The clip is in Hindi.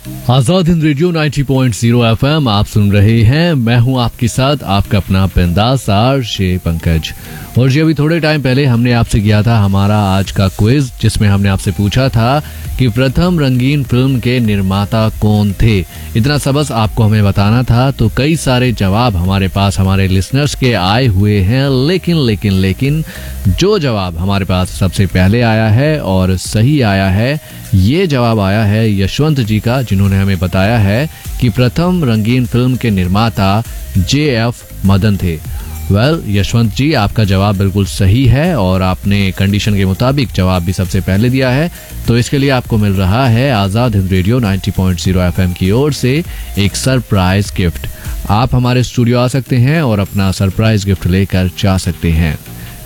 आजाद हिंद रेडियो 90.0 FM आप सुन रहे हैं। मैं हूं आपके साथ आपका अपना बिंदास आरजे पंकज। और जी अभी थोड़े टाइम पहले हमने आपसे किया था हमारा आज का क्विज, जिसमें हमने आपसे पूछा था कि प्रथम रंगीन फिल्म के निर्माता कौन थे। इतना सा बस आपको हमें बताना था। तो कई सारे जवाब हमारे पास हमारे लिसनर्स के आए हुए हैं, लेकिन जो जवाब हमारे पास सबसे पहले आया है और सही आया है, ये जवाब आया है यशवंत जी का, जिन्होंने हमें बताया है कि प्रथम रंगीन फिल्म के निर्माता JF मदन थे। यशवंत जी, आपका जवाब बिल्कुल सही है और आपने कंडीशन के मुताबिक जवाब भी सबसे पहले दिया है। तो इसके लिए आपको मिल रहा है आजाद हिंद रेडियो 90.0 FM की ओर से एक सरप्राइज गिफ्ट। आप हमारे स्टूडियो आ सकते हैं और अपना सरप्राइज गिफ्ट लेकर जा सकते हैं।